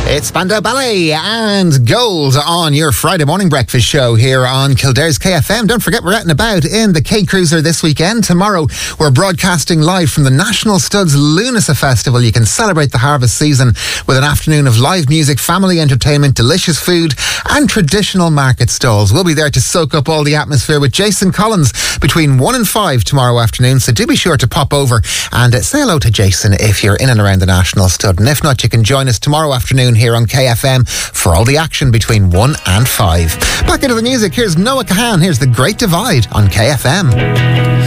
It's Spandau Ballet and Gold on your Friday morning breakfast show here on Kildare's KFM. Don't forget, we're out and about in the K Cruiser this weekend. Tomorrow, we're broadcasting live from the National Studs Lunasa Festival. You can celebrate the harvest season with an afternoon of live music, family entertainment, delicious food and traditional market stalls. We'll be there to soak up all the atmosphere with Jason Collins between 1 and 5 tomorrow afternoon. So do be sure to pop over and say hello to Jason if you're in and around the National Stud. And if not, you can join us tomorrow afternoon here on KFM for all the action between 1 and 5. Back into the music, here's Noah Kahan. Here's The Great Divide on KFM.